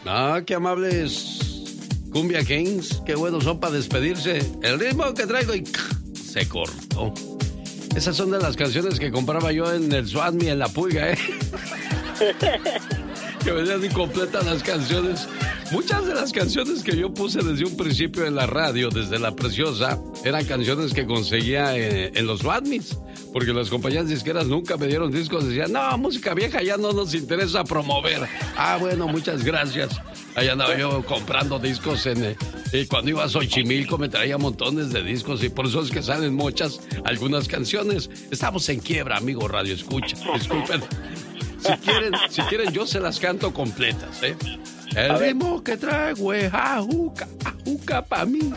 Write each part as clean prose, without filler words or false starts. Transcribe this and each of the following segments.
Ah, qué amables Cumbia Kings, qué buenos son para despedirse. El ritmo que traigo y se cortó. Esas son de las canciones que compraba yo en el Swami en La Pulga, ¿eh? Que venían incompletas las canciones. Muchas de las canciones que yo puse desde un principio en la radio, desde La Preciosa, eran canciones que conseguía en los Swamis. Porque las compañías disqueras nunca me dieron discos. Decían, no, música vieja ya no nos interesa promover. Ah, bueno, muchas gracias. Ahí andaba yo comprando discos y cuando iba a Xochimilco me traía montones de discos y por eso es que salen muchas, algunas canciones. Estamos en quiebra, amigo Radio Escucha. Disculpen. Si quieren, yo se las canto completas, ¿eh? El ritmo que traigo es ajuca, ajuca pa' mí.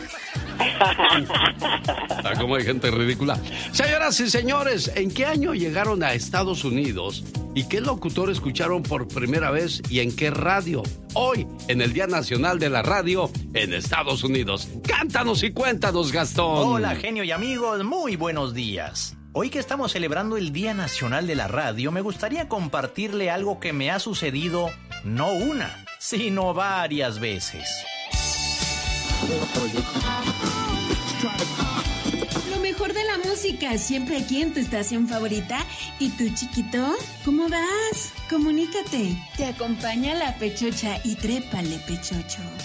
Ah, como hay gente ridícula. Señoras y señores, ¿en qué año llegaron a Estados Unidos? ¿Y qué locutor escucharon por primera vez y en qué radio? Hoy, en el Día Nacional de la Radio en Estados Unidos. Cántanos y cuéntanos, Gastón. Hola, genio y amigos, muy buenos días. Hoy que estamos celebrando el Día Nacional de la Radio, me gustaría compartirle algo que me ha sucedido no una, sino varias veces. Lo mejor de la música, siempre aquí en tu estación favorita. ¿Y tú, chiquito? ¿Cómo vas? Comunícate. Te acompaña la Pechocha y trépale, Pechocho.